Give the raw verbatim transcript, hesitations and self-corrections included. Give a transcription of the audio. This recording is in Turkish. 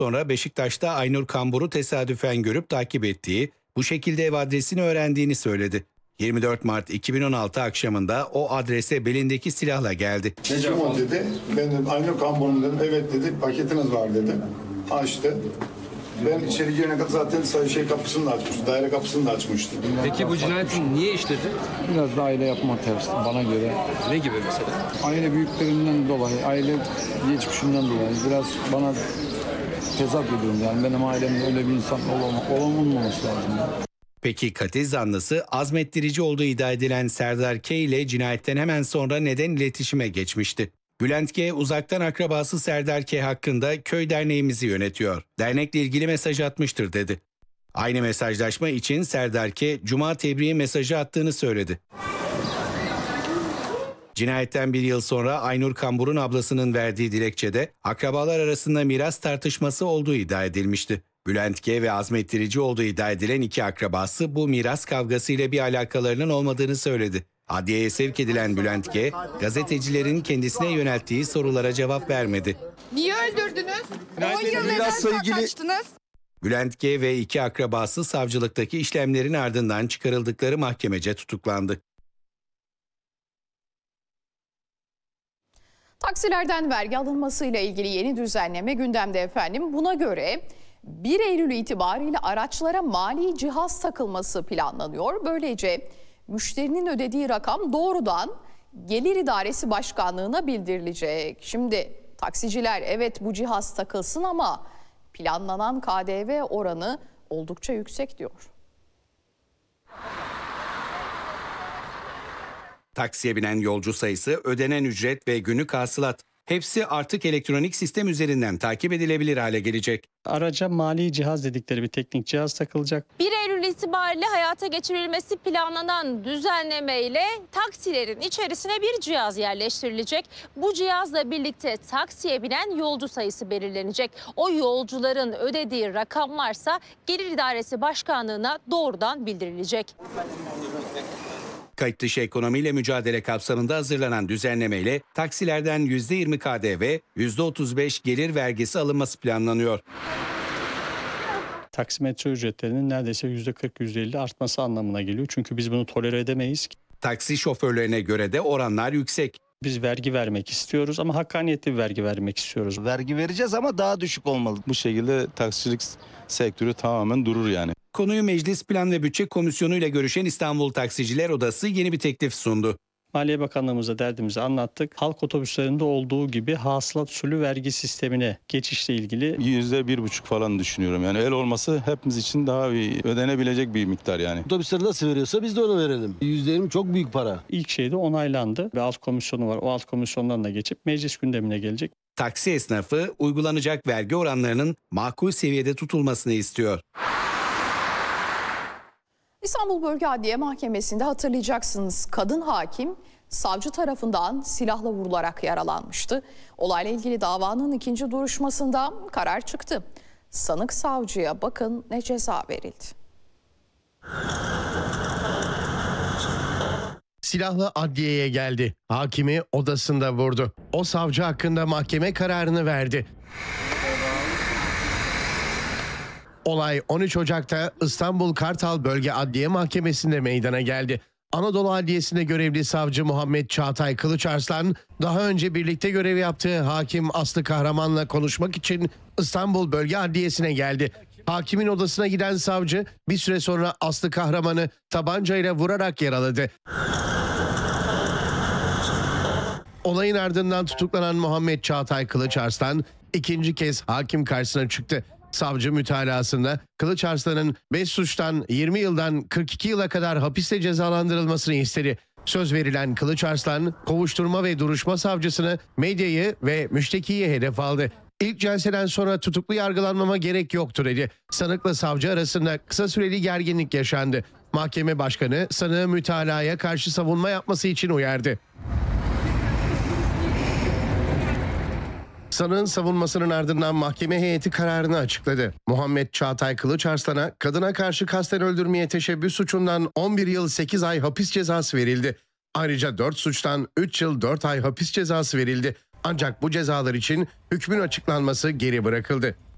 Sonra Beşiktaş'ta Aynur Kambur'u tesadüfen görüp takip ettiği, bu şekilde ev adresini öğrendiğini söyledi. yirmi dört Mart iki bin on altı akşamında o adrese belindeki silahla geldi. Kim o dedi. Ben dedim Aynur Kambur'un dedim. Evet dedi. Paketiniz var dedi. Açtı. Ben içeri girene kadar zaten şey kapısını da açmıştı. Daire kapısını da açmıştı. Peki bu cinayeti niye işledi? Biraz da aile yapma tersi bana göre. Ne gibi mesela? Aile büyüklerinden dolayı, aile geçmişinden dolayı biraz bana tezat ediyorum. Yani benim ailemin öyle bir insan olam olamaması lazım. Peki katil zanlısı azmettirici olduğu iddia edilen Serdar K ile cinayetten hemen sonra neden iletişime geçmişti? Bülent G. uzaktan akrabası Serdar K. hakkında köy derneğimizi yönetiyor. Dernekle ilgili mesaj atmıştır dedi. Aynı mesajlaşma için Serdar K. Cuma tebriği mesajı attığını söyledi. Cinayetten bir yıl sonra Aynur Kambur'un ablasının verdiği dilekçede akrabalar arasında miras tartışması olduğu iddia edilmişti. Bülent G. ve azmettirici olduğu iddia edilen iki akrabası bu miras kavgasıyla bir alakalarının olmadığını söyledi. Adliyeye sevk edilen Bülent G. gazetecilerin kendisine yönelttiği sorulara cevap vermedi. Niye öldürdünüz? on yıl neden ilgili... kaçtınız? Bülent G. ve iki akrabası savcılıktaki işlemlerin ardından çıkarıldıkları mahkemece tutuklandı. Taksilerden vergi alınmasıyla ilgili yeni düzenleme gündemde efendim. Buna göre bir Eylül itibariyle araçlara mali cihaz takılması planlanıyor. Böylece müşterinin ödediği rakam doğrudan Gelir İdaresi Başkanlığı'na bildirilecek. Şimdi taksiciler evet bu cihaz takılsın ama planlanan K D V oranı oldukça yüksek diyor. Taksiye binen yolcu sayısı, ödenen ücret ve günlük hasılat hepsi artık elektronik sistem üzerinden takip edilebilir hale gelecek. Araca mali cihaz dedikleri bir teknik cihaz takılacak. bir Eylül itibariyle hayata geçirilmesi planlanan düzenlemeyle taksilerin içerisine bir cihaz yerleştirilecek. Bu cihazla birlikte taksiye binen yolcu sayısı belirlenecek. O yolcuların ödediği rakamlarsa Gelir İdaresi Başkanlığı'na doğrudan bildirilecek. Kayıt dışı ekonomiyle mücadele kapsamında hazırlanan düzenlemeyle taksilerden yüzde yirmi K D V, yüzde otuz beş gelir vergisi alınması planlanıyor. Taksimetre ücretlerinin neredeyse yüzde kırk yüzde elli artması anlamına geliyor. Çünkü biz bunu tolere edemeyiz. Taksi şoförlerine göre de oranlar yüksek. Biz vergi vermek istiyoruz ama hakkaniyetli bir vergi vermek istiyoruz. Vergi vereceğiz ama daha düşük olmalı. Bu şekilde taksicilik sektörü tamamen durur yani. Konuyu Meclis Plan ve Bütçe Komisyonu ile görüşen İstanbul Taksiciler Odası yeni bir teklif sundu. Maliye Bakanlığımıza derdimizi anlattık. Halk otobüslerinde olduğu gibi hasılat usulü vergi sistemine geçişle ilgili yüzde bir buçuk falan düşünüyorum. Yani el olması hepimiz için daha bir ödenebilecek bir miktar yani. Otobüsleri nasıl veriyorsa biz de onu verelim. yüzde yirmi çok büyük para. İlk şeyde onaylandı ve alt komisyonu var. O alt komisyondan da geçip meclis gündemine gelecek. Taksi esnafı uygulanacak vergi oranlarının makul seviyede tutulmasını istiyor. İstanbul Bölge Adliye Mahkemesi'nde hatırlayacaksınız kadın hakim savcı tarafından silahla vurularak yaralanmıştı. Olayla ilgili davanın ikinci duruşmasında karar çıktı. Sanık savcıya bakın ne ceza verildi. Silahlı adliyeye geldi. Hakimi odasında vurdu. O savcı hakkında mahkeme kararını verdi. Olay on üç Ocak'ta İstanbul Kartal Bölge Adliye Mahkemesi'nde meydana geldi. Anadolu Adliyesi'nde görevli savcı Muhammed Çağatay Kılıçarslan, daha önce birlikte görev yaptığı hakim Aslı Kahraman'la konuşmak için İstanbul Bölge Adliyesi'ne geldi. Hakimin odasına giden savcı bir süre sonra Aslı Kahraman'ı tabancayla vurarak yaraladı. Olayın ardından tutuklanan Muhammed Çağatay Kılıçarslan ikinci kez hakim karşısına çıktı. Savcı mütalasında Kılıçarslan'ın beş suçtan yirmi yıldan kırk iki yıla kadar hapiste cezalandırılmasını istedi. Söz verilen Kılıçarslan, kovuşturma ve duruşma savcısını, medyayı ve müştekiyi hedef aldı. İlk celseden sonra tutuklu yargılanmama gerek yoktur dedi. Sanıkla savcı arasında kısa süreli gerginlik yaşandı. Mahkeme başkanı sanığı mütalaya karşı savunma yapması için uyardı. Sanığın savunmasının ardından mahkeme heyeti kararını açıkladı. Muhammed Çağatay Kılıçarslan'a kadına karşı kasten öldürmeye teşebbüs suçundan on bir yıl sekiz ay hapis cezası verildi. Ayrıca dört suçtan üç yıl dört ay hapis cezası verildi. Ancak bu cezalar için hükmün açıklanması geri bırakıldı.